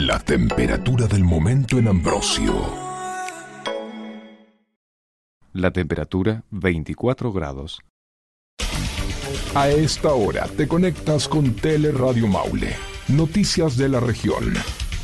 La temperatura del momento en Ambrosio. La temperatura 24 grados. A esta hora te conectas con Teleradio Maule. Noticias de la región.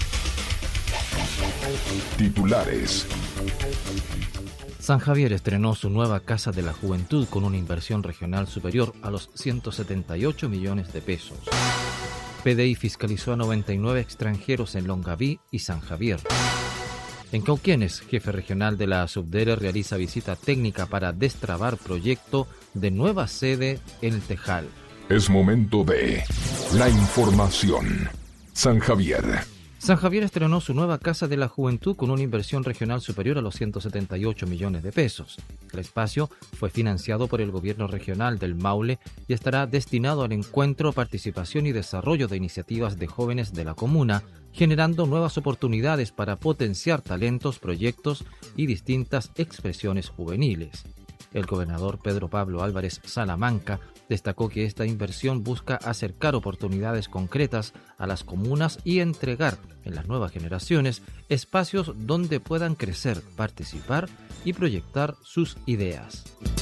Titulares. San Javier estrenó su nueva Casa de la Juventud con una inversión regional superior a los 178 millones de pesos. PDI fiscalizó a 99 extranjeros en Longaví y San Javier. En Cauquenes, jefe regional de la Subdere realiza visita técnica para destrabar proyecto de nueva sede en el Tejal. Es momento de la información. San Javier. San Javier estrenó su nueva Casa de la Juventud con una inversión regional superior a los 178 millones de pesos. El espacio fue financiado por el gobierno regional del Maule y estará destinado al encuentro, participación y desarrollo de iniciativas de jóvenes de la comuna, generando nuevas oportunidades para potenciar talentos, proyectos y distintas expresiones juveniles. El gobernador Pedro Pablo Álvarez Salamanca destacó que esta inversión busca acercar oportunidades concretas a las comunas y entregar en las nuevas generaciones espacios donde puedan crecer, participar y proyectar sus ideas.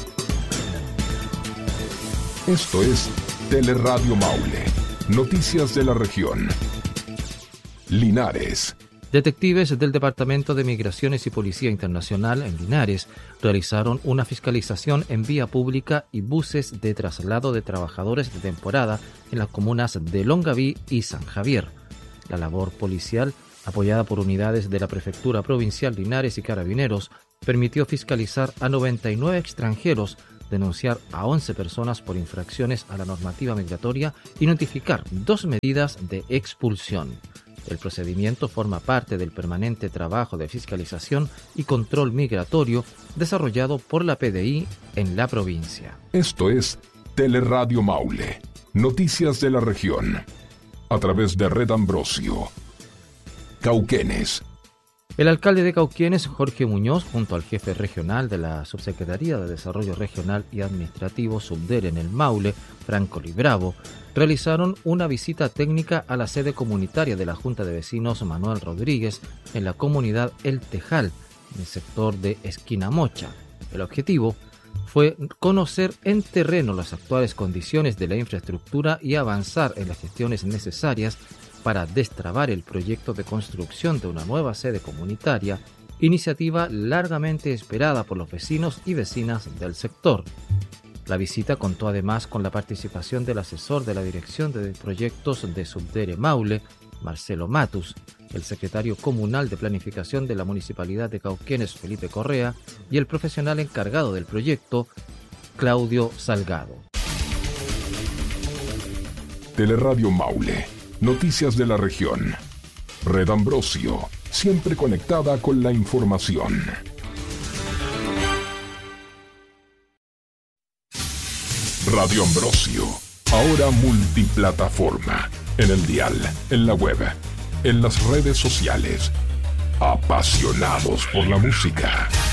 Esto es Teleradio Maule. Noticias de la región. Linares. Detectives del Departamento de Migraciones y Policía Internacional en Linares realizaron una fiscalización en vía pública y buses de traslado de trabajadores de temporada en las comunas de Longaví y San Javier. La labor policial, apoyada por unidades de la Prefectura Provincial Linares y Carabineros, permitió fiscalizar a 99 extranjeros, denunciar a 11 personas por infracciones a la normativa migratoria y notificar 2 medidas de expulsión. El procedimiento forma parte del permanente trabajo de fiscalización y control migratorio desarrollado por la PDI en la provincia. Esto es Teleradio Maule. Noticias de la región. A través de Red Ambrosio. Cauquenes. El alcalde de Cauquenes, Jorge Muñoz, junto al jefe regional de la Subsecretaría de Desarrollo Regional y Administrativo Subdere en el Maule, Franco Libravo, realizaron una visita técnica a la sede comunitaria de la Junta de Vecinos Manuel Rodríguez en la comunidad El Tejal, en el sector de Esquina Mocha. El objetivo fue conocer en terreno las actuales condiciones de la infraestructura y avanzar en las gestiones necesarias para destrabar el proyecto de construcción de una nueva sede comunitaria, iniciativa largamente esperada por los vecinos y vecinas del sector. La visita contó además con la participación del asesor de la Dirección de Proyectos de Subdere Maule, Marcelo Matus, el secretario comunal de Planificación de la Municipalidad de Cauquenes, Felipe Correa, y el profesional encargado del proyecto, Claudio Salgado. Teleradio Maule. Noticias de la región. Red Ambrosio. Siempre conectada con la información. Radio Ambrosio, ahora multiplataforma, en el dial, en la web, en las redes sociales. Apasionados por la música.